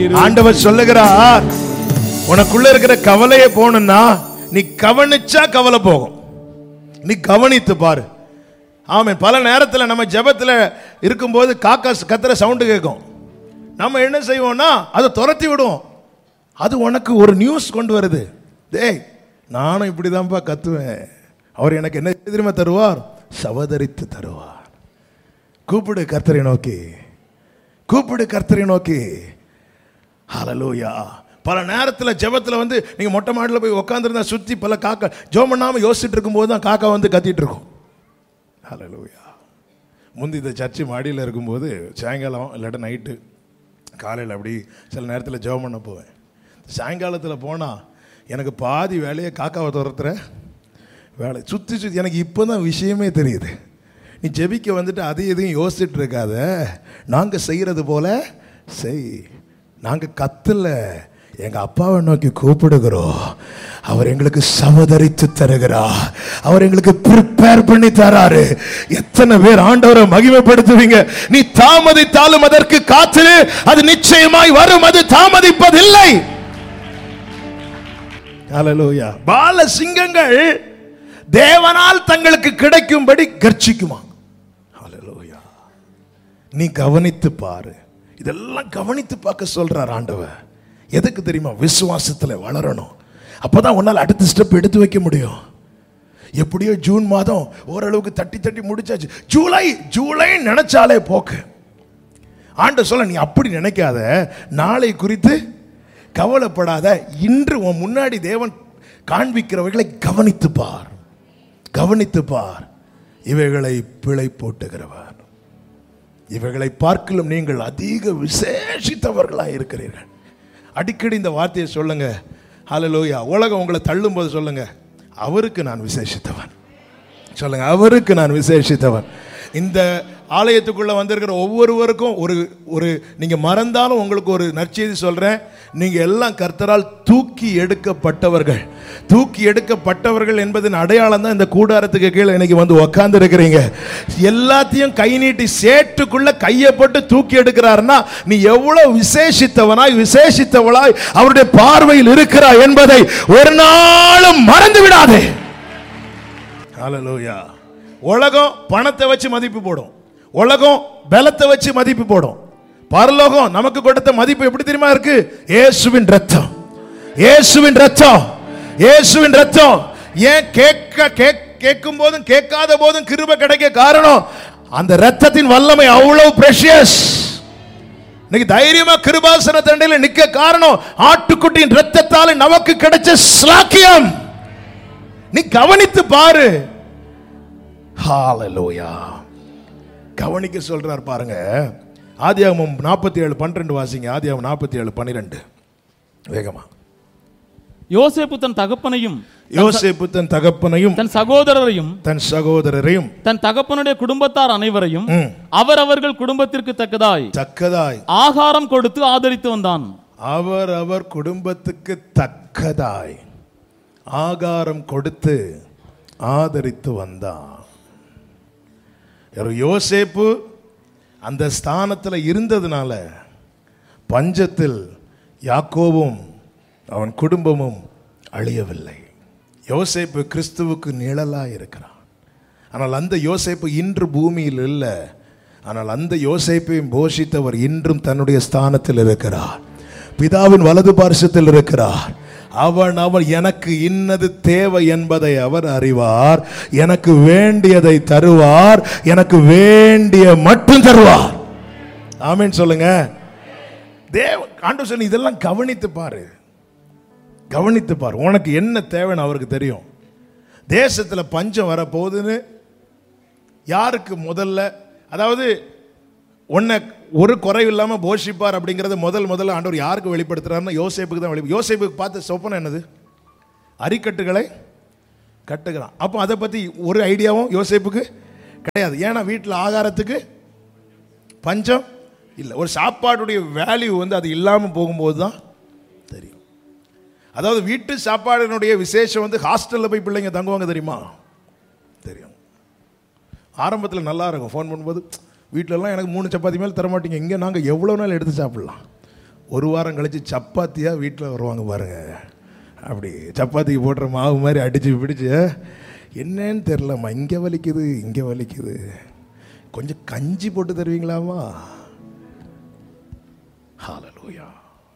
ஆண்டவர் சொல்லுகிறார், உனக்குள்ள இருக்கிற கவலையே போகணும்னா நீ கவனிச்சா கவலை போகும். நீ கவனித்து பாரு. ஆமென். பல நேரத்தில் நம்ம ஜெபத்தில் இருக்கும்போது காக்கா கத்துற சவுண்டு கேட்கும். நம்ம என்ன செய்வோம்னா அதை துரத்தி விடுவோம். அது உனக்கு ஒரு நியூஸ் கொண்டு வருது. டேய், நானும் இப்படி தான்ப்பா கத்துவேன். அவர் எனக்கு என்ன தெரியுமா தருவார்? சவதரித்து தருவார். கூப்பிடு கர்த்தரை நோக்கி, கூப்பிடு கர்த்தரை நோக்கி. ஹல்லேலூயா. பல நேரத்தில் ஜெபத்தில் வந்து நீங்கள் மொட்டை மாடியில் போய் உட்காந்துருந்தா சுற்றி பல காக்கா ஜெபம் பண்ணாமல் யோசிச்சுட்டு இருக்கும்போது தான் காக்கா வந்து கத்திட்டு இருக்கும். ஹல்லேலூயா. முந்தி இந்த சர்ச்சு மாடியில் இருக்கும்போது சாயங்காலம் இல்லாட்ட நைட்டு காலையில் அப்படி சில நேரத்தில் ஜெபம் பண்ண போவேன். சாயங்காலத்தில் போனால் எனக்கு பாதி வேலையை காக்காவை துரத்துற வேலை. சுற்றி சுற்றி எனக்கு இப்போ தான் விஷயமே தெரியுது. நீ ஜெபிக்க வந்துட்டு அதையும் இதையும் யோசிச்சுட்டு இருக்காத. நாங்கள் செய்கிறது போல செய். நாங்கள் கத்தில் எங்கள் அப்பாவை நோக்கி கூப்பிடுகிறோம். அவர் எங்களுக்கு சமதரித்து தருகிறார். அவர் எங்களுக்கு ப்ரிப்பேர் பண்ணி தராரு. எத்தனை பேர் ஆண்டவரை மகிமைப்படுத்துவீங்க? நீ தாமதித்தாலும் அதற்கு காத்திரு, அது நிச்சயமாய் வரும். அது தாமதிப்பதில்லை. ஹல்லேலூயா. பால சிங்கங்கள் தேவனால் தங்களுக்கு கிடைக்கும்படி கர்ச்சிக்குமா. ஹல்லேலூயா. நீ கவனித்து பாரு. இதெல்லாம் கவனித்து பார்க்க சொல்றார் ஆண்டவர். எதுக்கு தெரியுமா? விசுவாசத்தில் வளரணும். அப்பதான் உன்னால் அடுத்த ஸ்டெப் எடுத்து வைக்க முடியும். எப்படியோ ஜூன் மாதம் ஓரளவுக்கு தட்டி தட்டி முடிச்சாச்சு. ஜூலை நினைச்சாலே போக்கு. ஆண்டவர் சொல்ல, நீ அப்படி நினைக்காத, நாளை குறித்து கவலைப்படாத. இன்று உன் முன்னாடி தேவன் காண்பிக்கிறவர்களை கவனித்து பார், கவனித்து பார். இவைகளை பிழை போட்டுகிறவர். இவைகளை பார்க்கலும் நீங்கள் அதிக விசேஷித்தவர்களாக இருக்கிறீர்கள். அடிக்கடி இந்த வார்த்தையை சொல்லுங்க. ஹல்லேலூயா. உலகம் உங்களை தள்ளும் போது சொல்லுங்க, அவருக்கு நான் விசேஷித்தவன். சொல்லுங்க, அவருக்கு நான் விசேஷித்தவன். இந்த ஆலயத்துக்குள்ள வந்திருக்கிற ஒவ்வொருவருக்கும் ஒரு நீங்க மறந்தாலும் உங்களுக்கு ஒரு நற்செய்தி சொல்றேன். நீங்க எல்லாம் கர்த்தரால் தூக்கி எடுக்கப்பட்டவர்கள். தூக்கி எடுக்கப்பட்டவர்கள் என்பதன் அடையாளம் தான் இந்த கூடாரத்துக்கு கீழே இன்னைக்கு வந்து உட்கார்ந்து இருக்கிறீங்க. எல்லாத்தையும் கை நீட்டி சேட்டுக்குள்ள கையை போட்டு தூக்கி எடுக்கிறாருன்னா நீ எவ்வளவு விசேஷித்தவனாய் விசேஷித்தவளாய் அவருடைய பார்வையில் இருக்கிறாய் என்பதை ஒரு நாளும் மறந்து விடாதே. ஹல்லேலூயா. உலகம் பணத்தை வச்சு மதிப்பு போடும், உலகம் பலத்தை வச்சு மதிப்பு போடும். பரலோகம் நமக்கு கொடுத்த மதிப்பு எப்படி தெரியுமா இருக்கு? இயேசுவின் ரத்தம், இயேசுவின் ரத்தம், இயேசுவின் ரத்தம். ஏன் கேட்கும் போதும் கேட்காத போதும் கிருபை கிடைக்க காரணம் அந்த ரத்தத்தின் வல்லமை அவ்வளவு பிரஷியஸ். இன்னைக்கு தைரியமா கிருபாசன தண்டையில் நிக்க காரணம் ஆட்டுக்குட்டியின் ரத்தத்தால் நமக்கு கிடைச்ச ஸ்லாக்கியம். நீ கவனித்து பாரு. ஹல்லேலூயா. கவனிக்க சொல்றார் பாருங்க. ஆதியாகமம் 47:12 வாசிங்க. ஆதியாகமம் 47:12 வேகமா. யோசேப்பு தன் தகப்பனையும் தன் சகோதரரையும் தன் தகப்பனுடைய குடும்பத்தார் அனைவரையும் அவரவர்கள் குடும்பத்திற்கு தக்கதாய் ஆகாரம் கொடுத்து ஆதரித்து வந்தான். அவர் குடும்பத்துக்கு தக்கதாய் ஆகாரம் கொடுத்து ஆதரித்து வந்தான். யோசேப்பு அந்த ஸ்தானத்தில் இருந்ததுனால பஞ்சத்தில் யாக்கோபும் அவன் குடும்பமும் அழியவில்லை. யோசேப்பு கிறிஸ்துவுக்கு நிழலாக இருக்கிறான். ஆனால் அந்த யோசேப்பு இன்று பூமியில் இல்லை. ஆனால் அந்த யோசேப்பையும் போஷித்தவர் இன்றும் தன்னுடைய ஸ்தானத்தில் இருக்கிறார். பிதாவின் வலது பார்சத்தில் இருக்கிறார். அவன் எனக்கு இன்னது தேவை என்பதை அவர் அறிவார். எனக்கு வேண்டியதை தருவார். எனக்கு வேண்டிய மட்டும் தருவார். ஆமென் சொல்லுங்க. ஆண்டவர் சொன்ன இதெல்லாம் கவனித்து பாரு, கவனித்து பாரு. உனக்கு என்ன தேவைன்னு அவருக்கு தெரியும். தேசத்தில் பஞ்சம் வர போகுதுன்னு யாருக்கு முதல்ல, அதாவது உன்னை ஒரு குறைவு இல்லாமல் போஷிப்பார் அப்படிங்கிறத முதல்ல ஆண்டவர் யாருக்கு வெளிப்படுத்துறாருன்னா யோசேப்புக்கு தான் யோசேப்புக்கு பார்த்த சொப்பனம் என்னது? அரிக்கட்டுகளை கட்டுகிறான். அப்போ அதை பற்றி ஒரு ஐடியாவும் யோசேப்புக்கு கிடையாது. ஏன்னா வீட்டில் ஆகாரத்துக்கு பஞ்சம் இல்லை. ஒரு சாப்பாடுடைய வேல்யூ வந்து அது இல்லாமல் போகும்போது தான் தெரியும். அதாவது வீட்டு சாப்பாடுனுடைய விசேஷம் வந்து ஹாஸ்டலில் போய் பிள்ளைங்க தங்குவாங்க தெரியுமா? தெரியும். ஆரம்பத்தில் நல்லா இருக்கும். ஃபோன் பண்ணும்போது வீட்டிலலாம் எனக்கு 3 சப்பாத்தி மேலே தரமாட்டீங்க, இங்கே நாங்கள் எவ்வளோ நாள் எடுத்து சாப்பிட்லாம். ஒரு வாரம் கழிச்சு சப்பாத்தியா வீட்டில் வருவாங்க பாருங்க. அப்படி சப்பாத்திக்கு போடுற மாவு மாதிரி அடிச்சு பிடிச்சு, என்னன்னு தெரிலம்மா, இங்கே வலிக்குது இங்கே வலிக்குது, கொஞ்சம் கஞ்சி போட்டு தருவீங்களாமா? ஹல்லேலூயா.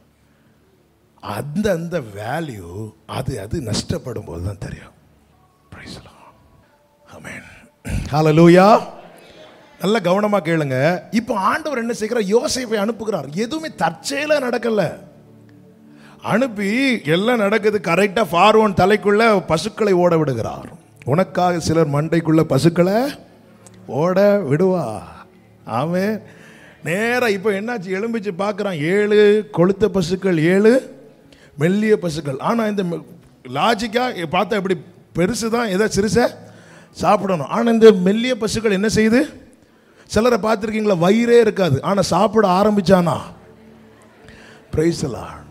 அந்த அந்த வேல்யூ அது அது நஷ்டப்படும் போது தான் தெரியும். Praise the Lord. ஆமென். ஹல்லேலூயா. நல்ல கவனமா கேளுங்க. இப்போ ஆண்டவர் என்ன செய்கிறார்? யோசேப்பை அனுப்புகிறார். எதுவுமே தற்செயலா நடக்கல. அனுப்பி எல்லாம் நடக்குது கரெக்டா. பார்வோன் தலைக்குள்ள பசுக்களை ஓட விடுகிறார். உனக்காக சிலர் மண்டைக்குள்ள பசுக்களை ஓட விடுவா. ஆமென். நேரா இப்போ என்னாச்சு? எலும்பிச்சு பார்க்குறான். 7 கொளுத்த பசுக்கள், 7 மெல்லிய பசுக்கள். ஆனால் இந்த லாஜிக்கா பார்த்தா எப்படி பெருசு தான் எதை சிறுசை சாப்பிடணும். ஆனால் இந்த மெல்லிய பசுக்கள் என்ன செய்யுது? சிலரை பார்த்துருக்கீங்களா, வயிறே இருக்காது, ஆனால் சாப்பிட ஆரம்பிச்சானா? Praise the Lord.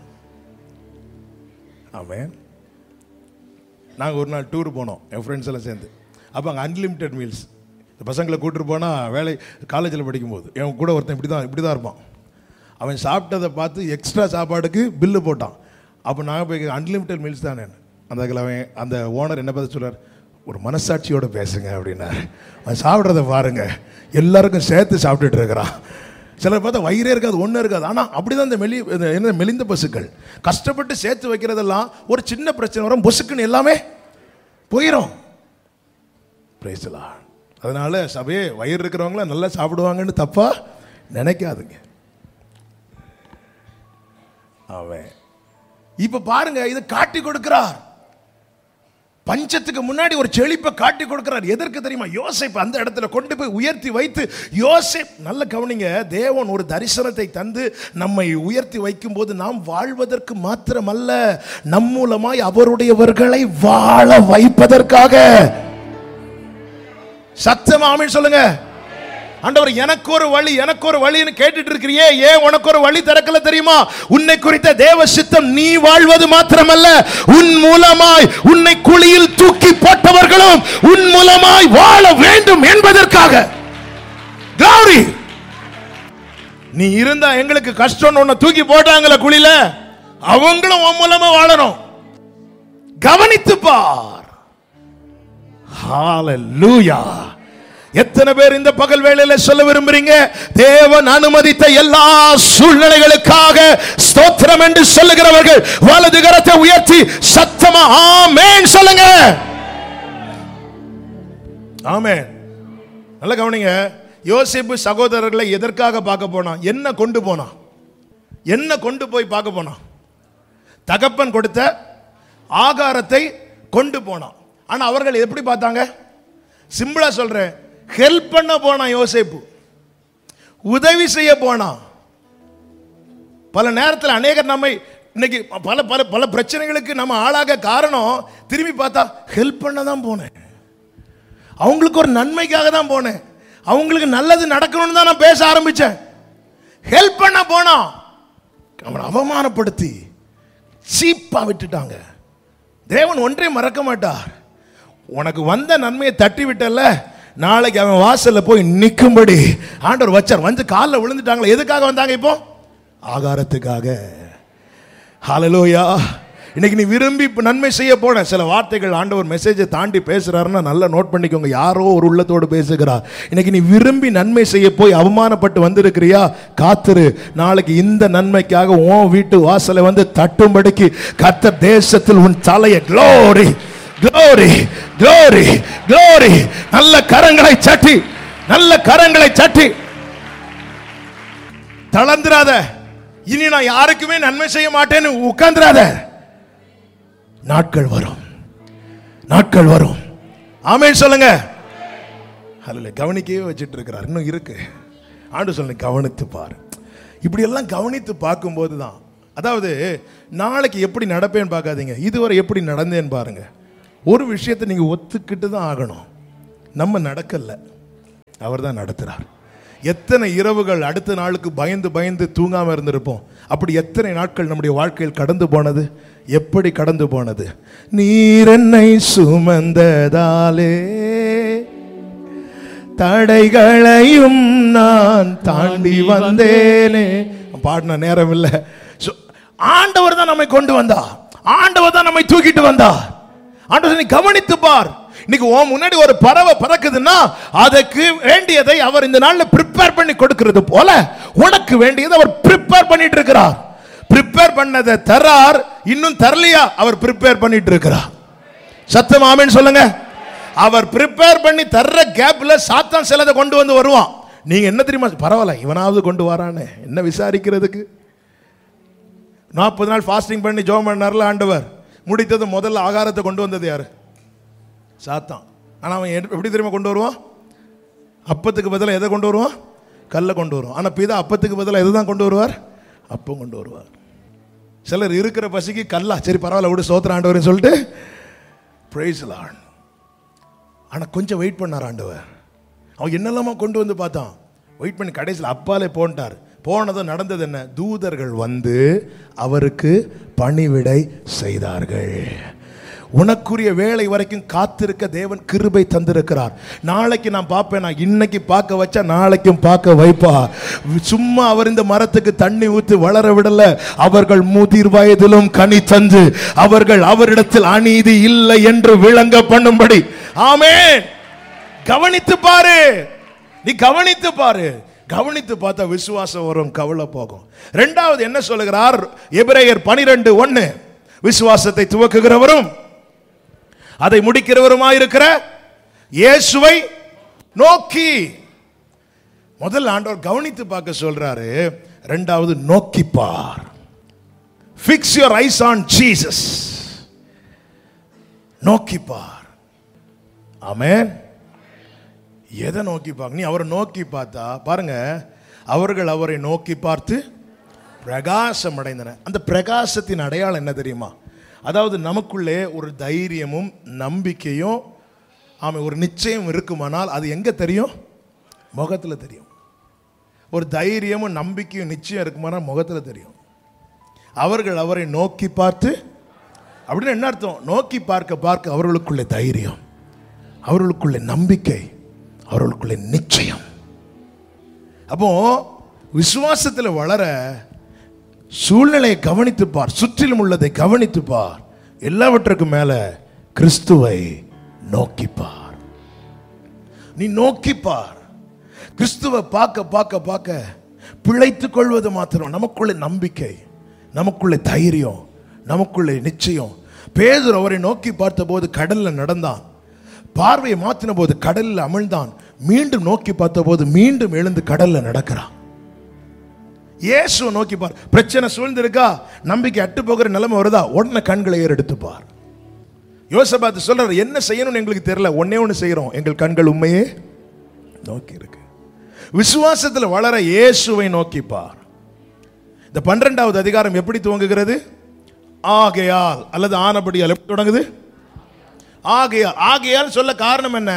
ஆமென். நாங்கள் ஒரு நாள் டூர் போனோம் என் ஃப்ரெண்ட்ஸ் எல்லாம் சேர்ந்து. அப்போ அங்கே அன்லிமிட்டெட் மீல்ஸ். இந்த பசங்களை கூப்பிட்டு போனால் வேலை காலேஜில் படிக்கும்போது என் கூட ஒருத்தன் இப்படி தான் இருப்பான். அவன் சாப்பிட்டதை பார்த்து எக்ஸ்ட்ரா சாப்பாடுக்கு பில்லு போட்டான். அப்போ நாங்கள் போய் அன்லிமிட்டெட் மீல்ஸ் தானே. அந்த அவன் அந்த ஓனர் என்ன பார்த்து சொல்கிறார், ஒரு மனசாட்சியோடு பேசுங்க அப்படின்னாரு. அவன் சாப்பிட்றத பாருங்க, எல்லாருக்கும் சேர்த்து சாப்பிட்டுட்டு இருக்கிறான். சிலர் பார்த்தா வயிறே இருக்காது, ஒன்றும் இருக்காது. ஆனால் அப்படி தான் இந்த மெலிந்த பசுக்கள் கஷ்டப்பட்டு சேர்த்து வைக்கிறதெல்லாம் ஒரு சின்ன பிரச்சனை வரும், பொசுக்குன்னு எல்லாமே போயிடும். Praise the Lord. அதனால சபையே வயிறு இருக்கிறவங்கள நல்லா சாப்பிடுவாங்கன்னு தப்பா நினைக்காதுங்க. அவன் இப்ப பாருங்க, இதை காட்டி கொடுக்கிறார். பஞ்சத்துக்கு முன்னாடி ஒரு செழிப்பை காட்டி கொடுக்கிறார். எதற்கு தெரியுமா? யோசேப்பு அந்த இடத்துல கொண்டு போய் உயர்த்தி வைத்து, யோசேப் நல்ல கவனிங்க, தேவன் ஒரு தரிசனத்தை தந்து நம்மை உயர்த்தி வைக்கும் போது நாம் வாழ்வதற்கு மாத்திரமல்ல, நம் மூலமாய் அவருடையவர்களை வாழ வைப்பதற்காக. சத்தமா ஆமென் சொல்லுங்க. ஆண்டவர் எனக்கு ஒரு வழின்னு கேட்டுட்டு இருக்கிறியே, ஏன் உனக்கு ஒரு வழி திறக்கல தெரியுமா? உன்னை குறித்த தேவ சித்தம் நீ வாழ்வது மாத்திரமல்ல, உன் மூலமாய் உன்னை குழியில் தூக்கி போட்டவர்களும் உன் மூலமாய் வாழ வேண்டும் என்பதற்காக. glory. நீ இருந்தா எங்களுக்கு கஷ்டம், உன்னை தூக்கி போட்டாங்களே குழியில, அவங்களும் உன் மூலமா வாழணும். கவனித்து பார். ஹalleluya. எத்தனை பேர் இந்த பகல் வேளையில சொல்ல விரும்புறீங்க, தேவன் அனுமதித்த எல்லா சூழ்நிலைகளுக்காக ஸ்தோத்திரம் என்று சொல்லுகிறவர்கள் வலது கரத்தை உயர்த்தி சத்தமா ஆமென் சொல்லுங்க. ஆமென். நல்ல கவனிங்க. யோசேப்பு சகோதரர்களை எதற்காக பார்க்க போனான்? என்ன கொண்டு போனான்? என்ன கொண்டு போய் பார்க்க போனான்? தகப்பன் கொடுத்த ஆகாரத்தை கொண்டு போனான். ஆனா அவர்கள் எப்படி பார்த்தாங்க? சிம்பிளா சொல்றேன், ஹெல்ப் பண்ண போனான். யோசேப்பு உதவி செய்ய போனான். பல நேரத்தில் அநேகர் நம்மை இன்னைக்கு பல பல பல பிரச்சனைகளுக்கு நம்ம ஆளாக காரணம், திரும்பி பார்த்தா ஹெல்ப் பண்ண தான் போனேன், அவங்களுக்கு ஒரு நன்மைக்காக தான் போனேன், அவங்களுக்கு நல்லது நடக்கணும்னு தான் நான் பேச ஆரம்பிச்சேன். ஹெல்ப் பண்ண போனான், அவனை அவமானப்படுத்தி சீப்பா விட்டுட்டாங்க. தேவன் ஒன்றை மறக்க மாட்டார். உனக்கு வந்த நன்மையை தட்டி விட்டல, நாளைக்கு அவன் வாசல்ல போய் நிற்கும்படி ஆண்டவர் வச்சார். வந்து காலில் விழுந்துட்டாங்களே, எதுக்காக வந்தாங்க? இப்போ ஆகாரத்துக்காக. ஹல்லேலூயா. இன்னைக்கு நீ விரும்பி நன்மை செய்ய போன சில வார்த்தைகள் ஆண்டவர் மெசேஜை தாண்டி பேசுறாருன்னா நல்லா நோட் பண்ணிக்கோங்க. யாரோ ஒரு உள்ளத்தோடு பேசுகிறார். இன்னைக்கு நீ விரும்பி நன்மை செய்ய போய் அவமானப்பட்டு வந்திருக்கிறியா? காத்துரு, நாளைக்கு இந்த நன்மைக்காக உன் வீட்டு வாசலை வந்து தட்டும்படிக்கு கர்த்தர் தேசத்தில் உன் தலையை க்ளோரி க்ளோரி க்ளோரி க்ளோரி. நல்ல கரங்களை சட்டி, நல்ல கரங்களை சட்டி. தளர்ந்துராத. இனி நான் யாருக்குமே நன்மை செய்ய மாட்டேன்னு உட்கார்ந்துராத. நாட்கள் வரும், நாட்கள் வரும். ஆமென் சொல்லுங்க. அல்ல கவனிக்கவே வச்சுட்டு இருக்கிறார். இன்னும் இருக்கு. ஆண்டு சொல்லுங்க, கவனித்து பாரு. இப்படி எல்லாம் கவனித்து பார்க்கும்போது தான், அதாவது நாளைக்கு எப்படி நடப்பேன்னு பார்க்காதீங்க, இதுவரை எப்படி நடந்தேன்னு பாருங்க. ஒரு விஷயத்தை நீங்க ஒத்துக்கிட்டு தான் ஆகணும். நம்ம நடக்கல, அவர் தான் நடத்துறார். எத்தனை இரவுகள் அடுத்த நாளுக்கு பயந்து பயந்து தூங்காம இருந்திருப்போம். அப்படி எத்தனை நாட்கள் நம்முடைய வாழ்க்கையில் கடந்து போனது, எப்படி கடந்து போனது. நீர் என்னை சுமந்ததாலே தடைகளையும் நான் தாண்டி வந்தேனே. பாடின நேரம் இல்லை, ஆண்டவர் தான் நம்மை கொண்டு வந்தார், ஆண்டவர் தான் நம்மை தூக்கிட்டு வந்தார். ஆண்டவர், நீ கவனித்து பார். இன்னைக்கு உன் முன்னாடி ஒரு பறவை பறக்குதுன்னா அதுக்கு வேண்டியதை அவர் இந்த நாள்ல ப்ரிப்பேர் பண்ணி கொடுக்கிறது போல உனக்கு வேண்டியதை அவர் ப்ரிப்பேர் பண்ணிட்டு இருக்கிறார். ப்ரிப்பேர் பண்ணதை தரார், இன்னும் தரலையா அவர் ப்ரிப்பேர் பண்ணிட்டு இருக்கிறார். சத்தம் ஆமென் சொல்லுங்க. அவர் ப்ரிப்பேர் பண்ணி தர்ற கேப்ல சாத்தான் சிலதை கொண்டு வந்து வருவான். நீங்க என்ன தெரியுமா, பரவாயில்ல இவனாவது கொண்டு வரானே என்ன விசாரிக்கிறதுக்கு. 40 நாள் ஃபாஸ்டிங் பண்ணி ஜெபம் பண்ணார்ல ஆண்டவர், முடித்தது முதல்ல ஆகாரத்தை கொண்டு வந்தது யாரு? சாத்தான். ஆனால் அவன் எப்படி தெரியுமா கொண்டு வருவான்? அப்பத்துக்கு பதிலாக எதை கொண்டு வருவான்? கல்லை கொண்டு வருவான். ஆனால் பிதா அப்பத்துக்கு பதிலாக எது தான் கொண்டு வருவார்? அப்பம் கொண்டு வருவார். சிலர் இருக்கிற பசிக்கு கல்லா, சரி பரவாயில்ல விடு சோத்திர ஆண்டவர்னு சொல்லிட்டு பிரைஸ் லார்ட். ஆனால் கொஞ்சம் வெயிட் பண்ணார் ஆண்டவர். அவன் என்னெல்லாமா கொண்டு வந்து பார்த்தான், வெயிட் பண்ணி கடைசியில் அப்பாலே போன்ட்டார். போனதும் நடந்தது என்ன? தூதர்கள் வந்து அவருக்கு பணிவிடை செய்தார்கள். உனக்குரிய வேலை வரைக்கும் காத்திருக்க தேவன் கிருபை தந்திருக்கிறார். நாளைக்கு நான் பார்ப்பேன், நான் இன்னைக்கு பார்க்க வச்சா நாளைக்கும் பார்க்க வைப்பா. சும்மா அவர் இந்த மரத்துக்கு தண்ணி ஊற்றி வளர விடல, அவர்கள் முதிர் வயதிலும் கனி தந்து அவர்கள் அவரிடத்தில் அநீதி இல்லை என்று விளங்க பண்ணும்படி. ஆமென். கவனித்து பாரு, நீ கவனித்து பாரு. கவனித்து பார்த்தா விசுவாசம் வரும், கவலை போகும். இரண்டாவது என்ன சொல்லுகிறார்? எபிரேயர் 12:1, விசுவாசத்தை துவக்குகிறவரும் அதை முடிக்கிறவருமாயிருக்கிற இயேசுவை நோக்கி. முதல் ஆண்டவர் கவனித்து பார்க்க சொல்றாரு, இரண்டாவது நோக்கி பார். Fix your eyes on Jesus. நோக்கி பார். ஆமென். எதை நோக்கி பார்க்க? நீ அவரை நோக்கி பார்த்தா பாருங்க, அவர்கள் அவரை நோக்கி பார்த்து பிரகாசம் அடைந்தன. அந்த பிரகாசத்தின் அடையாளம் என்ன தெரியுமா? அதாவது நமக்குள்ளே ஒரு தைரியமும் நம்பிக்கையும் ஒரு நிச்சயம் இருக்குமானால் அது எங்க தெரியும்? முகத்தில் தெரியும். ஒரு தைரியமும் நம்பிக்கையும் நிச்சயம் இருக்குமானால் முகத்தில் தெரியும். அவர்கள் அவரை நோக்கி பார்த்து, அப்படின்னு என்ன அர்த்தம்? நோக்கி பார்க்க பார்க்க அவர்களுக்குள்ளே தைரியம், அவர்களுக்குள்ளே நம்பிக்கை, அவர்களுக்குள்ளே நிச்சயம். அப்போ விசுவாசத்தில் வளர சூழ்நிலையை கவனித்து பார், சுற்றிலும் உள்ளதை கவனித்து பார், எல்லாவற்றுக்கும் மேல கிறிஸ்துவை நோக்கி பார். நீ நோக்கி பார். கிறிஸ்துவை பார்க்க பார்க்க பார்க்க பிழைத்துக் கொள்வது மாத்திரம், நமக்குள்ளே நம்பிக்கை, நமக்குள்ளே தைரியம், நமக்குள்ளே நிச்சயம். பேதுரு அவரை நோக்கி பார்த்த போது கடல்ல நடந்தான், பார்வையை மாற்றின போது கடலில் அமிழ்ந்தான். மீண்டும் நோக்கி பார்த்த போது மீண்டும் எழுந்து கடல்ல நடக்கிறான். இயேசுவை நோக்கி பார். பிரச்சனை சூழ்ந்திருக்கா, நம்பிக்கை அட்டு போகிற நிலைமை வருதா, உடனே கண்களை ஏறெடுத்து பார். யோசபாத் சொல்றாரு, என்ன செய்யணும்னு எங்களுக்கு தெரியல, ஒன்னே ஒன்று செய்யறோம், எங்கள் கண்கள் உண்மையே நோக்கி இருக்கு. விசுவாசத்தில் வளர இயேசுவை நோக்கி பார். இந்த 12வது அதிகாரம் எப்படி துவங்குகிறது? ஆகையால் அல்லது ஆனபடியால். எப்படி தொடங்குது? ஆகையால். ஆகையால் சொல்ல காரணம் என்ன?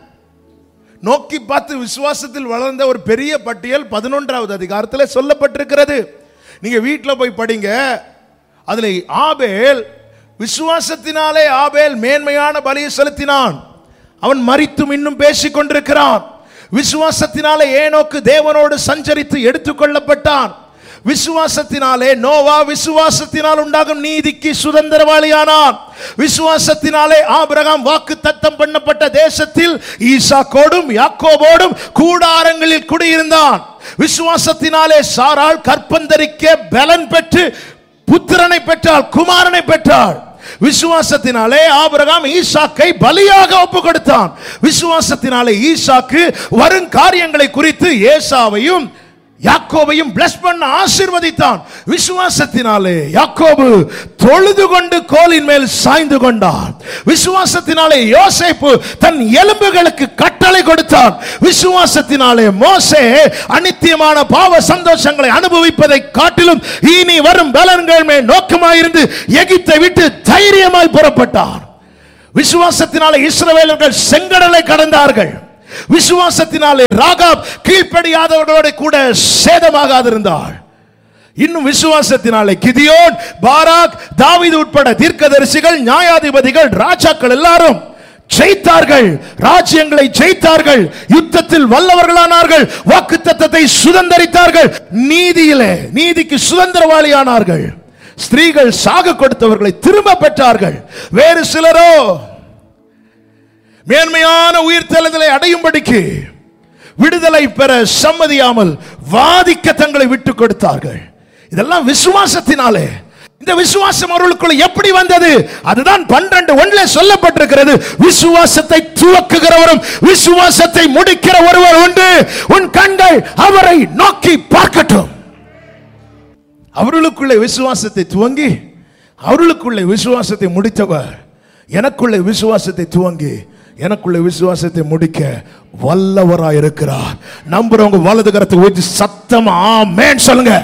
நோக்கி பார்த்து விசுவாசத்தில் வளர்ந்த ஒரு பெரிய பட்டியல் 11வது அதிகாரத்தில் சொல்லப்பட்டிருக்கிறது. நீங்க வீட்டில் போய் படிங்க. அதில் ஆபேல், விசுவாசத்தினாலே ஆபேல் மேன்மையான பலியை செலுத்தினான், அவன் மரித்தும் இன்னும் பேசிக் கொண்டிருக்கிறான். விசுவாசத்தினாலே ஏனோக்கு தேவனோடு சஞ்சரித்து எடுத்துக்கொள்ளப்பட்டான். விசுவாசத்தினாலே நோவா விசுவாசத்தினால் உண்டாகும் நீதிக்கு சுதந்திரவாளியானான். விசுவாசத்தினாலே ஆபிரகாம் வாக்கு தத்தம் பண்ணப்பட்ட தேசத்தில் ஈசாக்கோடும் யாக்கோபோடும் கூடாரங்களில் குடியிருந்தான். விசுவாசத்தினாலே சாராள் கற்பந்தரிக்க பலன் பெற்று புத்திரனை பெற்றாள், குமாரனை பெற்றாள். விசுவாசத்தினாலே ஆபிரகாம் ஈசாக்கை பலியாக ஒப்பு கொடுத்தான். விசுவாசத்தினாலே ஈசாக்கு வரும் காரியங்களை குறித்து ஏசாவையும் யாக்கோபையும் பிளஸ் பண்ண ஆசீர்வதித்தான். விசுவாசத்தினாலே யாக்கோபு தொழுது கொண்டு கோலின் மேல் சாய்ந்து கொண்டான். விசுவாசத்தினாலே யோசேப்பு தன் எலும்புகளுக்கு கட்டளை கொடுத்தான். விசுவாசத்தினாலே மோசே அநித்தியமான பாவ சந்தோஷங்களை அனுபவிப்பதை காட்டிலும் இனி வரும் பலன்கள் மேல் நோக்கமாயிருந்து எகிப்தை விட்டு தைரியமாய் புறப்பட்டான். விசுவாசத்தினாலே இஸ்ரவேலர்கள் செங்கடலை கடந்தார்கள். விசுவாசத்தினாலே ராகாப் கீழ்ப்படியாதவர்களோடு கூட சேதமாகாதிருந்தாள். இன்னும் விசுவாசத்தினாலே கிதியோன், பாராக், தாவீது உட்பட தீர்க்கதரிசிகள், நியாயாதிபதிகள், ராஜாக்கள் எல்லாரும் ஜெயித்தார்கள், ராஜ்யங்களை ஜெயித்தார்கள், யுத்தத்தில் வல்லவர்களானார்கள், வாக்குத்தத்தத்தை சுதந்தரித்தார்கள், நீதியிலே நீதிக்கு சுதந்திரவாளியானார்கள். ஸ்திரீகள் சாக கொடுத்தவர்களை திரும்ப பெற்றார்கள். வேறு சிலரோ மேன்மையான உயிர்த்தெழுதலை அடையும்படிக்கு விடுதலை பெற சம்மதியாமல் வாதிக்க தங்களை விட்டு கொடுத்தார்கள். இதெல்லாம் விசுவாசத்தினாலே. இந்த விசுவாசம் அவர்களுக்குள்ள எப்படி வந்தது? அதுதான் 12:1 சொல்லப்பட்டிருக்கிறது. விசுவாசத்தை துவக்குகிறவரும் விசுவாசத்தை முடிக்கிற ஒருவர் உண்டு. உன் கண்கள் அவரை நோக்கி பார்க்கட்டும். அவர்களுக்குள்ளே விசுவாசத்தை துவங்கி அவர்களுக்குள்ளே விசுவாசத்தை முடித்தவர் எனக்குள்ளே விசுவாசத்தை துவங்கி எனக்குள்ளே விசுவாசத்தை முடிக்க வல்லவராய் இருக்கிறார். நம்புறவங்க வலது கரத்தை உயர்த்தி சத்தமா ஆமென் சொல்லுங்க.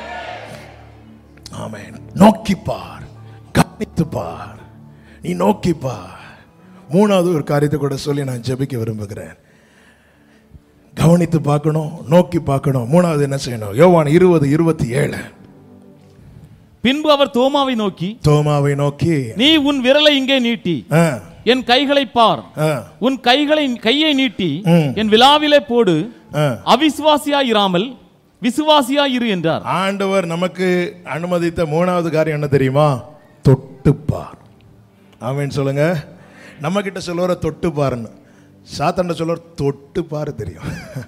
ஆமென். நோக்கி பார், கவனித்து பார், நீ நோக்கி பார். மூணாவது ஒரு காரியத்தை கூட சொல்லி நான் ஜெபிக்க விரும்புகிறேன். கவனித்து பார்க்கணும், நோக்கி பார்க்கணும். மூணாவது என்ன செய்யணும்? யோவான் 20:27. பின்பு அவர் தோமாவை நோக்கி நீ உன் விரலை இங்கே நீட்டி என் கைகளை பார், உன் கையை நீட்டி என் விலாவிலே போடு, அவிசுவாசியாய் இராமல் விசுவாசியாய் இரு என்றார். ஆண்டவர் நமக்கு அனுமதித்த மூணாவது காரியம் என்ன தெரியுமா? தொட்டுப்பார். ஆமென் சொல்லுங்க. நம்ம கிட்ட சொல்லுவர தொட்டு பாருன்னு, சாத்தாண்ட சொல்லுவர தொட்டு பாரு தெரியும்.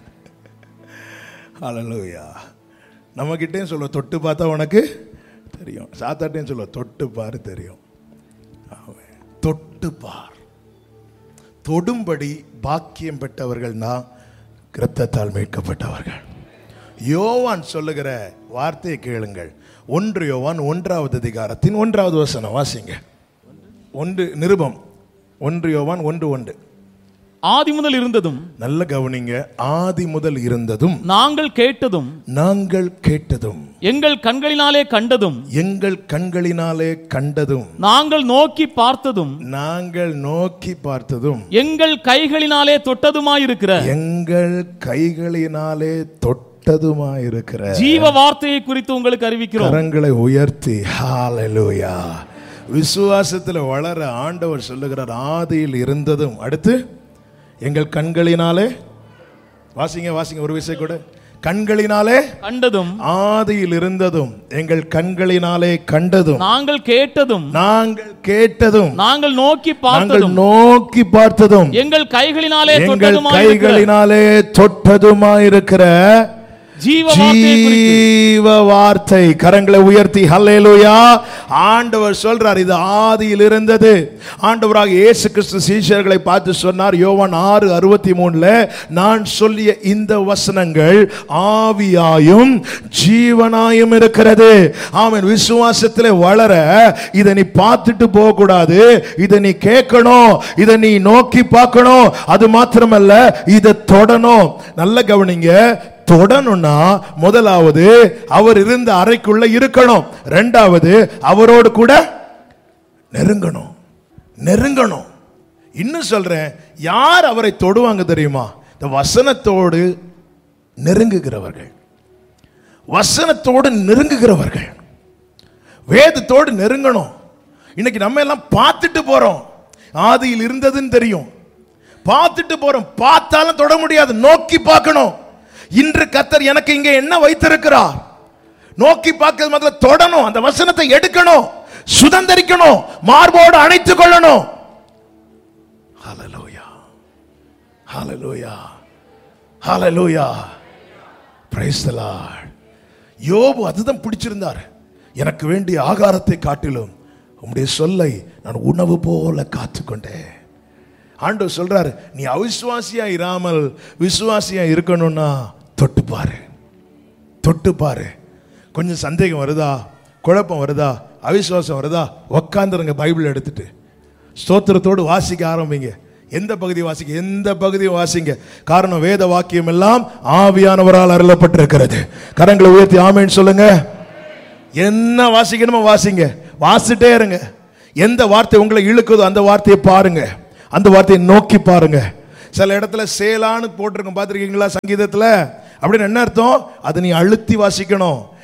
ஹல்லேலூயா. நம்ம கிட்டேயும் சொல்லுவ தொட்டு பார்த்தா உனக்கு தெரியும், சாத்தாட்டையும் சொல்லுவ தொட்டு பாரு தெரியும். தொட்டு பார். தொடும்படி பாக்கியம் பெற்றவர்கள் தான் இரத்தத்தால் மீட்கப்பட்டவர்கள். யோவான் சொல்லுகிற வார்த்தையை கேளுங்கள். 1 யோவான் 1வது அதிகாரத்தின் 1வது வசனம் வாசிங்க. 1 நிருபம் 1 யோவான் 1:1. ஆதி முதல் இருந்ததும், நல்ல கவனிங்க, ஆதி முதல் இருந்ததும் நாங்கள் கேட்டதும் எங்கள் கண்களினாலே கண்டதும் நாங்கள் நோக்கி பார்த்ததும் எங்கள் கைகளினாலே தொட்டதுமாயிருக்கிற ஜீவ வார்த்தையை குறித்து உங்களுக்கு அறிவிக்கிறோம். கரங்களை உயர்த்தி ஹல்லேலூயா. விசுவாசத்தில் வளர ஆண்டவர் சொல்லுகிறார், ஆதியில் இருந்ததும், அடுத்து எங்கள் கண்களினாலே வாசிங்க ஒரு விஷயம் கூட, கண்களினாலே கண்டதும், ஆதியில் இருந்ததும், எங்கள் கண்களினாலே கண்டதும், நாங்கள் கேட்டதும், நாங்கள் நோக்கி பார்த்ததும், எங்கள் கைகளினாலே தொட்டதுமாயிருக்கிற ஜீவ வார்த்தை. கரங்களை உயர்த்தி ஹல்லேலூயா. ஆண்டவர் சொல்றார், இது ஆதியில் இருந்தது. ஆண்டவராக இயேசு கிறிஸ்து சீஷர்களை பார்த்து சொன்னார், யோவான் 6:63, நான் சொல்லிய இந்த வசனங்கள் ஆவியாயும் ஜீவனாயும் இருக்கிறது. ஆமென். விசுவாசத்திலே வளர இதை நீ பார்த்துட்டு போக கூடாது, இதை நீ கேட்கணும், இதை நீ நோக்கி பார்க்கணும். அது மாத்திரமல்ல, இதை தொடணும். நல்ல கவனிங்க. தொடணும்னா முதலாவது அவர் இருந்த அறைக்குள்ள இருக்கணும், இரண்டாவது அவரோடு கூட நெருங்கணும். இன்னும் சொல்றேன், யார் அவரை தொடுவாங்க தெரியுமா? இந்த வசனத்தோடு நெருங்குகிறவர்கள், வேதத்தோடு நெருங்கணும். இன்னைக்கு நம்ம எல்லாம் பார்த்துட்டு போறோம், ஆதியில் இருந்ததுன்னு தெரியும், பார்த்துட்டு போறோம், பார்த்தாலும் தொட முடியாது, நோக்கி பார்க்கணும். இன்று கர்த்தர் எனக்கு இங்கே என்ன வைத்திருக்கிறார்? நோக்கி பார்க்க முதல்ல தொடணும், அந்த வசனத்தை எடுக்கணும், சுதந்தரிக்கணும், மார்போடு அணைத்துக் கொள்ளணும். ஹல்லேலூயா, ஹல்லேலூயா, ஹல்லேலூயா. Praise the Lord. யோபு அதுதான் பிடிச்சிருந்தார். எனக்கு வேண்டிய ஆகாரத்தை காட்டிலும் உம்முடைய சொல்லை நான் உணவு போல காத்துக்கொண்டேன். ஆண்டவர் சொல்றாரு, நீ அவிசுவாசியா இராமல் விசுவாசியா இருக்கணும்னா தொட்டு பாரு. கொஞ்சம் சந்தேகம் வருதா, குழப்பம் வருதா, அவிசுவாசம் வருதா, உக்காந்துருங்க, பைபிள் எடுத்துட்டு ஸ்தோத்திரத்தோடு வாசிக்க ஆரம்பிங்க. எந்த பகுதியை வாசிங்க. காரணம், வேத வாக்கியம் எல்லாம் ஆவியானவரால் அருளப்பட்டிருக்கிறது. கரங்களை உயர்த்தி ஆமென் சொல்லுங்க. என்ன வாசிக்கணுமோ வாசிங்க, வாசிட்டே இருங்க. எந்த வார்த்தை உங்களை இழுக்குதோ அந்த வார்த்தையை பாருங்க, அந்த வார்த்தையை நோக்கி பாருங்க. சில இடத்துல சேலான்னு போட்டிருக்கோம், பார்த்துருக்கீங்களா? சங்கீதத்தில் அப்படின்னு என்ன அர்த்தம்? அதை நீ அழுத்தி வாசிக்கணும்.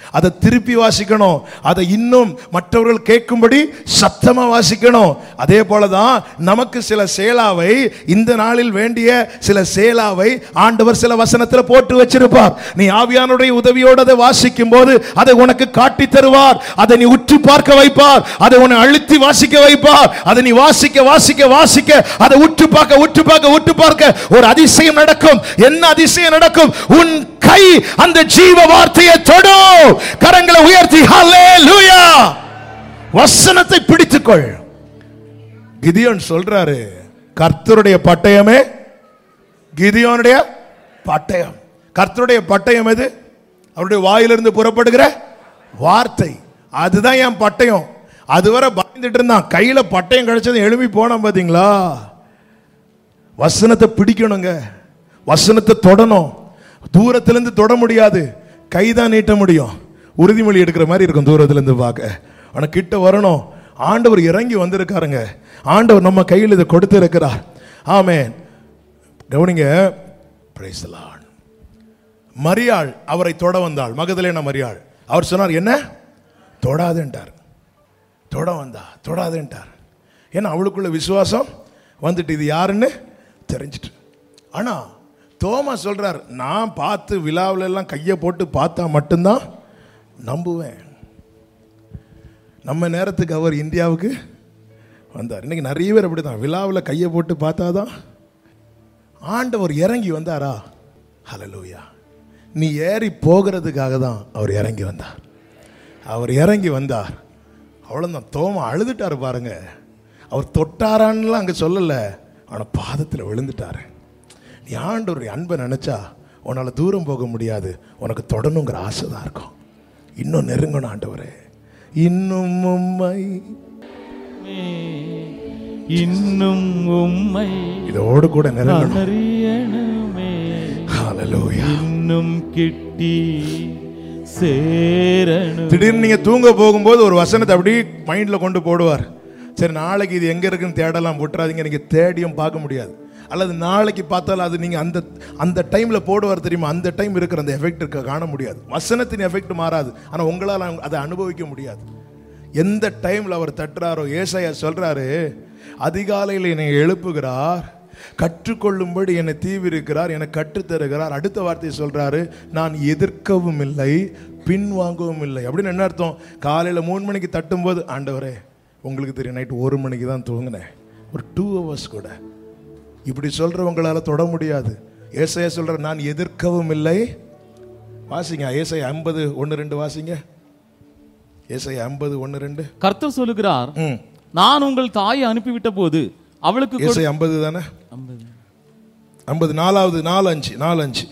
அதை திருப்பி வாசிக்கணும், அதை இன்னும் மற்றவர்கள் கேட்கும்படி சத்தமா வாசிக்கணும். அதே போலதான் நமக்கு சில சேலாவை, இந்த நாளில் வேண்டிய சில சேலாவை ஆண்டவர் சில வசனத்தில் போட்டு வச்சிருப்பார். நீ ஆவியானுடைய உதவியோடு அதை வாசிக்கும் போது அதை உனக்கு காட்டி தருவார். அதை நீ உற்று பார்க்க வைப்பார். அதை உன்னை அழுத்தி வாசிக்க வைப்பார். அதை நீ வாசிக்க வாசிக்க வாசிக்க அதை உற்று பார்க்க உற்று பார்க்க உற்று பார்க்க ஒரு அதிசயம் நடக்கும். என்ன அதிசயம் நடக்கும்? உன் கை அந்த ஜீவ வார்த்தையை தொடும். கரங்களை உயர்த்தி ஹல்லேலூயா. வசனத்தை பிடித்துக்கொள். கிதியோன் சொல்றாரு, கர்த்தருடைய பட்டயமே கிதியோனுடைய பட்டயம். கர்த்தருடைய பட்டயம் எது? அவருடைய வாயிலிருந்து புறப்படுகிற வார்த்தை. அதுதான் என் பட்டயம். அதுவரை பயந்துட்டு இருந்தான். கையில பட்டயம் கிடைச்சது எழுப்பி போனான். பாத்தீங்களா? வசனத்தை பிடிக்கணுங்க, வசனத்தை தொடணும். தூரத்திலிருந்து தொட முடியாது, கைதான் நீட்ட முடியும். உறுதிமொழி எடுக்கிற மாதிரி இருக்கும் தூரத்திலிருந்து பார்க்க. ஆனா கிட்ட வரணும். ஆண்டவர் இறங்கி வந்திருக்காருங்க. ஆண்டவர் நம்ம கையில் இதை கொடுத்து இருக்கிறார். ஆமென். கவனிங்க. Praise the Lord. மரியாள் அவரை தொட வந்தாள், மகதலேனா மரியாள். அவர் சொன்னார், என்ன தொடாதேன்ட்டார். தொட வந்தா தொடாதேன்ட்டார். ஏன்னா அவளுக்குள்ள விசுவாசம் வந்துட்டு, இது யாருன்னு தெரிஞ்சிட்டு. ஆனா தோமா சொல்றார், நான் பார்த்து விழாவில எல்லாம் கையை போட்டு பார்த்தா மட்டும்தான் நம்புவேன். நம்ம நேரத்துக்கு அவர் இந்தியாவுக்கு வந்தார். இன்னைக்கு நிறைய பேர் அப்படிதான், விழாவில் கையை போட்டு பார்த்தாதான். ஆண்டவர் இறங்கி வந்தாரா? ஹல்லேலூயா. நீ ஏறி போகிறதுக்காக தான் அவர் இறங்கி வந்தார். அவர் இறங்கி வந்தார். அவ்வளோதான். தோமா அழுதுட்டார் பாருங்க. அவர் தொட்டாரான்னு அங்கே சொல்லலை, ஆனால் பாதத்தில் விழுந்துட்டாரு. நீ ஆண்டவருடைய அன்பை நினைச்சா உன்னால் தூரம் போக முடியாது. உனக்கு தொடணுங்கிற ஆசை தான் இருக்கும். இன்னும் நெருங்கணும் ஆண்டவரே, இன்னும் உம்மை, இன்னும் உம்மை இதோடு கூட நெருங்கணும். ஹல்லேலூயா. இன்னும் கிட்டி சேரணும். திடீர்னு நீங்க தூங்க போகும்போது ஒரு வசனத்தை அப்படி மைண்ட்ல கொண்டு போடுவார். சரி, நாளைக்கு இது எங்க இருக்குன்னு தேடலாம். விட்டுறாதீங்க. நீங்க தேடியும் பார்க்க முடியாது. அல்லது நாளைக்கு பார்த்தாலும் அது நீங்க அந்த டைம்ல போடுவார் தெரியுமா? அந்த டைம் இருக்கிற அந்த எஃபெக்ட் காண முடியாது. வசனத்தின் எஃபெக்ட் மாறாது, ஆனா உங்களால் அதை அனுபவிக்க முடியாது. எந்த டைம்ல அவர் தட்டுறாரோ. ஏசாயா சொல்றாரு, அதிகாலையில் என்னை எழுப்புகிறார், கற்றுக்கொள்ளும்படி என்னை தீவிரிக்கிறார், என்னை கற்றுத்தருகிறார். அடுத்த வார்த்தையை சொல்றாரு, நான் எதிர்க்கவும் இல்லை பின்வாங்கவும் இல்லை. அப்படின்னு என்ன அர்த்தம்? காலையில் 3 மணிக்கு தட்டும் போது, ஆண்டவரே உங்களுக்கு தெரியும் நைட்டு 1 மணிக்கு தான் தூங்கினேன், ஒரு 2 hours கூட. இப்படி சொல்றவங்களால தொட முடியாது. ஏசாயா சொல்ற, நான் எதிர்க்கவும் இல்லை. வாசிங்க ஏசாயா 50:1-2 வாசிங்க. ஏசாயா 50:1-2. கர்த்தர் சொல்லுகிறார், நான் உங்கள் தாயை அனுப்பிவிட்ட போது அவளுக்கு. ஏசாயா 50 தானே? 50 4-5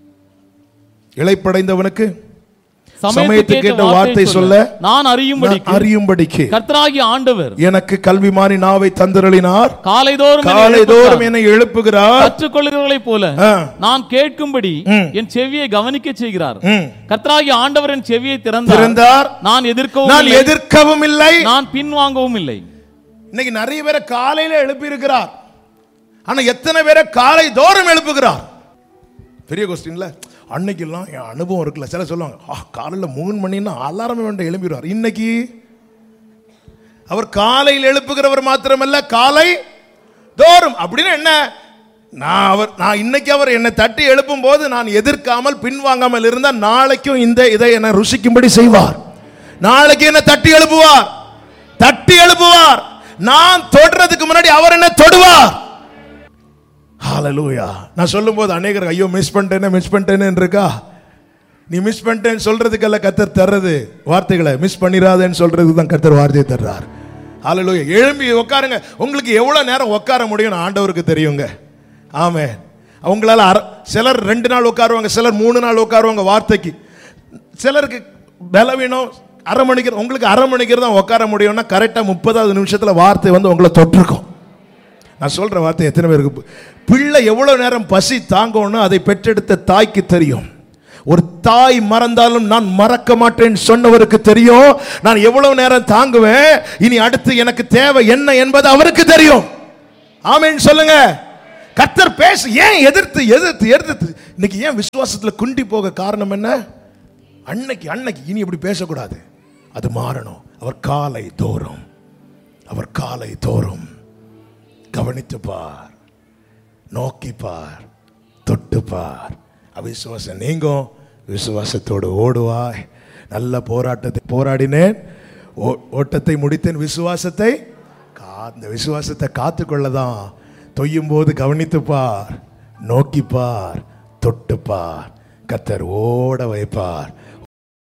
இளைப்படைந்தவனுக்கு சமயத்தை கேட்ட வார்த்தை சொல்ல நான் அறியும்படிக்கு கர்த்தராகிய ஆண்டவர் எனக்கு கல்விமானி நாவை தந்தருளினார். காலைதோறும் என்னை எழுப்புகிறார். கற்றுக்கொள்கிறவர்களைப் போல நான் கேட்கும்படி என் செவியை கவனிக்க செய்கிறார். கர்த்தராகிய ஆண்டவர் என் செவியை திறந்தார். நான் எதிர்க்கவும் இல்லை, நான் பின்வாங்கவும் இல்லை. இன்னைக்கு நிறைய பேரை காலையில எழுப்பி இருக்கிறார். ஆனா எத்தனை பேரை காலை தோறும் எழுப்புகிறார்? பெரிய கொஸ்டின்ல. அன்னைக்கெல்லாம் என் அனுபவம் இருக்குல்ல. சில சொல்லுவாங்க, காலையில் 3 மணின்னா அலாரம் வேண்ட எழுப்பிடுவார். இன்னைக்கு அவர் காலையில் எழுப்புகிறவர் மாத்திரமல்ல, காலை தோறும். அப்படின்னு என்ன? நான் இன்னைக்கு அவர் என்னை தட்டி எழுப்பும் போது நான் எதிர்க்காமல் பின்வாங்காமல் இருந்தால் நாளைக்கும் இதை என்னை ருசிக்கும்படி செய்வார். நாளைக்கு என்ன தட்டி எழுப்புவார். நான் தொடுறதுக்கு முன்னாடி அவர் என்ன தொடுவார். ஹல்லேலூயா. நான் சொல்லும்போது அநேகர் ஐயோ மிஸ் பண்ணிட்டேன்னு இருக்கா? நீ மிஸ் பண்ணிட்டேன்னு சொல்றதுக்கல்ல கர்த்தர் தர்றது வார்த்தைகளை, மிஸ் பண்ணிராதேன்னு சொல்றதுக்கு தான் கர்த்தர் வார்த்தையை தர்றார். ஹல்லேலூயா. எழும்பி உட்காருங்க. உங்களுக்கு எவ்வளவு நேரம் உட்கார முடியும் ஆண்டவருக்கு தெரியுங்க. ஆமென். அவங்களால சிலர் 2 நாள் உட்காருவாங்க, சிலர் 3 நாள் உட்காருவாங்க வார்த்தைக்கு. சிலருக்கு பலவீனம், அரை மணிக்கு. உங்களுக்கு அரை மணிக்கு தான் உட்கார முடியும்னா கரெக்டா 30வது நிமிஷத்துல வார்த்தை வந்து உங்களை தொட்டிருக்கும். நான் சொல்ற வார்த்தை எத்தனை பேருக்கு? பிள்ளை எவ்வளவு நேரம் பசி தாங்கணும் அதை பெற்றெடுத்த தாய்க்கு தெரியும். ஒரு தாய் மறந்தாலும் நான் மறக்க மாட்டேன் சொன்னவருக்கு தெரியும் நான் எவ்வளவு நேரம் தாங்குவேன், இனி அடுத்து எனக்கு தேவை என்ன என்பது அவருக்கு தெரியும். ஆமென் சொல்லுங்க. கர்த்தர் பேச ஏன் எதிர்த்து இன்னைக்கு ஏன் விசுவாசத்துல குண்டி போக காரணம் என்ன? அன்னைக்கு அன்னைக்கு இனி இப்படி பேசக்கூடாது, அது மாறணும். அவர் காலை தோறும், அவர் காலை தோறும் கவனித்து பார், நோக்கி பார், தொட்டு பார். அவிசுவாசம் நீங்கும், விசுவாசத்தோடு ஓடுவாய். நல்ல போராட்டத்தை போராடினேன், ஓட்டத்தை முடித்தேன், விசுவாசத்தை இந்த விசுவாசத்தை காத்துக்கொள்ளதான். தொய்யும் போது கவனித்து பார், நோக்கி பார், தொட்டு பார். கர்த்தர் ஓட வைப்பார்.